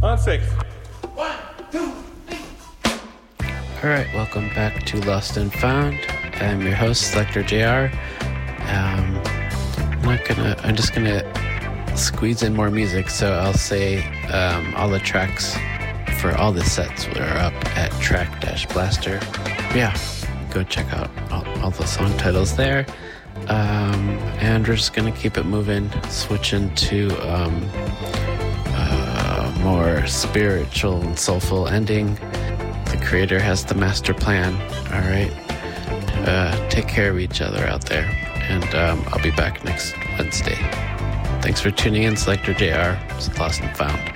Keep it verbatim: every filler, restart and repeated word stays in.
On six. One, two, three. Alright, welcome back to Lost and Found. I'm your host, Selector J R. Um, I'm not gonna, I'm just gonna squeeze in more music, so I'll say um, all the tracks for all the sets are up at Track-Blaster. Yeah, go check out all, all the song titles there. Um, and we're just gonna keep it moving, switching to um, uh, more spiritual and soulful ending. The creator has the master plan. All right, uh, take care of each other out there, and um, I'll be back next Wednesday. Thanks for tuning in, Selector J R. It's Lost and Found.